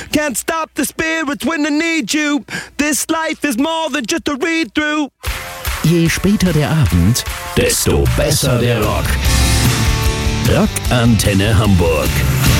Can't stop the spirits when I need you. This life is more than just a read-through. Je später der Abend, desto besser der Rock. Rockantenne Hamburg.